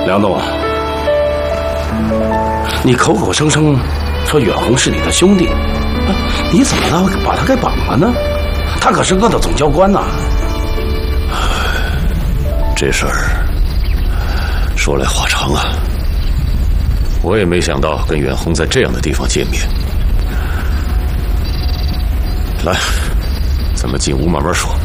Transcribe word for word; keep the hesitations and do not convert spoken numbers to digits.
梁栋，你口口声声说远红是你的兄弟，你怎么了把他给绑了呢？他可是个的总教官呐。 这事儿说来话长啊，我也没想到跟远红在这样的地方见面。来，咱们进屋慢慢说。